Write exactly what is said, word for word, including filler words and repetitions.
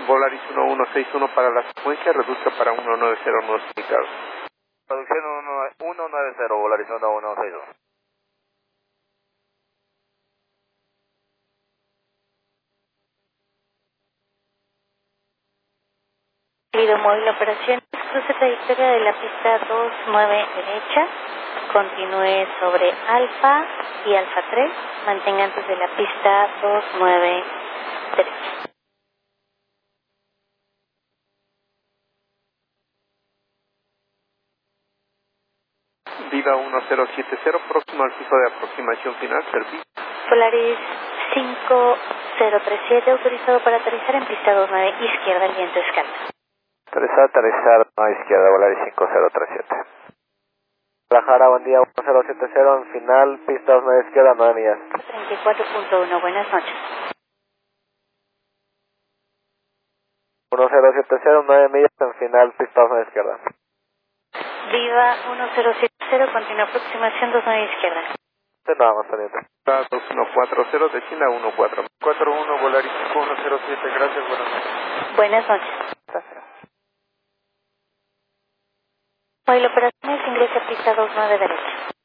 Volaris uno uno seis uno para la secuencia, reduzca para uno nueve cero nuevos indicados. Producción uno nueve cero, Volaris uno uno seis uno. Líder móvil operaciones, cruce trayectoria de la pista dos nueve derecha, continúe sobre Alfa y Alfa tres, mantenga antes de la pista dos nueve derecha. Viva uno cero siete cero, próximo al piso de aproximación final, servicio. Polaris cinco cero tres siete, autorizado para aterrizar en pista dos nueve izquierda, el viento es calma. Autorizado aterrizar a izquierda, Volaris cinco cero tres siete. Guadalajara, buen día, uno cero siete cero, en final, pista dos nueve izquierda, nueve millas. treinta y cuatro punto uno, buenas noches. uno cero siete cero, nueve millas, en final, pista dos nueve izquierda. Viva uno cero siete cero, continúa aproximación dos nueve izquierda. De nada más pendiente. dos uno cuatro cero, descienda uno cuatro cuatro uno, Volaris cinco uno cero siete, gracias, buenas noches. Buenas noches. Gracias. Móvil operaciones, ingresa a pista dos nueve derecha.